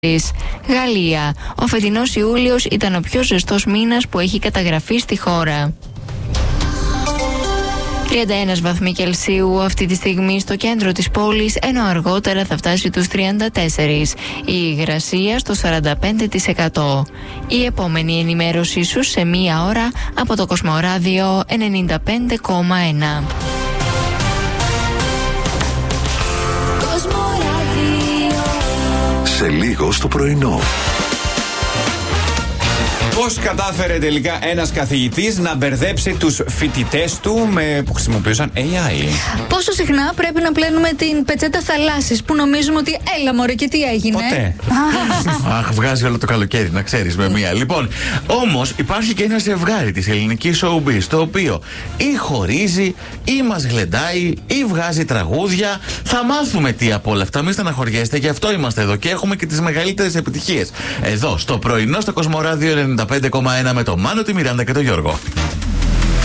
Γαλλία. Ο φετινός Ιούλιος ήταν ο πιο ζεστός μήνας που έχει καταγραφεί στη χώρα. 31 βαθμοί Κελσίου αυτή τη στιγμή στο κέντρο της πόλης, ενώ αργότερα θα φτάσει τους 34. Η υγρασία στο 45%. Η επόμενη ενημέρωσή σου σε μία ώρα από το Κοσμοράδιο 95,1. Σε λίγο στο πρωινό. Πώς κατάφερε τελικά ένας καθηγητής να μπερδέψει τους φοιτητές του που χρησιμοποιούσαν AI? Πόσο συχνά πρέπει να πλένουμε την πετσέτα θαλάσσης που νομίζουμε ότι έλα μωρέ και τι έγινε? Ποτέ. Αχ, βγάζει όλο το καλοκαίρι, να ξέρεις, με μία. Λοιπόν, όμως υπάρχει και ένα ζευγάρι της ελληνικής showbiz, το οποίο ή χωρίζει, ή μας γλεντάει, ή βγάζει τραγούδια. Θα μάθουμε τι από όλα αυτά. Μην στεναχωριέστε, γι' αυτό είμαστε εδώ και έχουμε και τις μεγαλύτερες επιτυχίες. Εδώ, στο πρωινό, στο Κοσμοράδιο 95,1 με τον Μάνο, τη Μιράντα και τον Γιώργο.